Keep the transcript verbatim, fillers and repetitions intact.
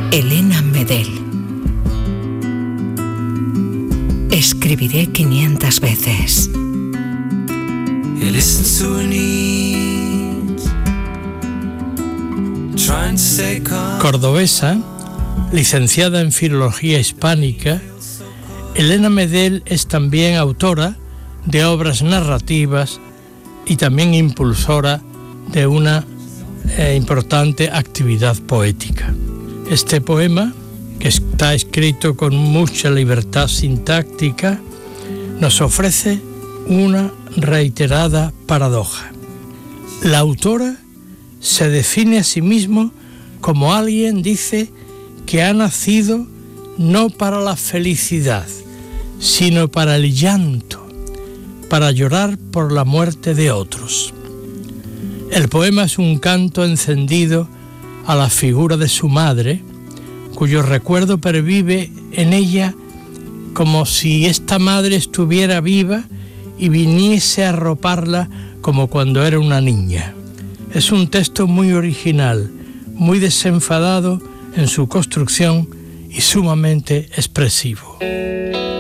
Elena Medel. Escribiré quinientas veces. Cordobesa, licenciada en Filología Hispánica, Elena Medel es también autora de obras narrativas y también impulsora de una eh, importante actividad poética. Este poema, que está escrito con mucha libertad sintáctica, nos ofrece una reiterada paradoja. La autora se define a sí mismo como alguien, dice, que ha nacido no para la felicidad, sino para el llanto, para llorar por la muerte de otros. El poema es un canto encendido a la figura de su madre, cuyo recuerdo pervive en ella como si esta madre estuviera viva y viniese a arroparla como cuando era una niña. Es un texto muy original, muy desenfadado en su construcción y sumamente expresivo.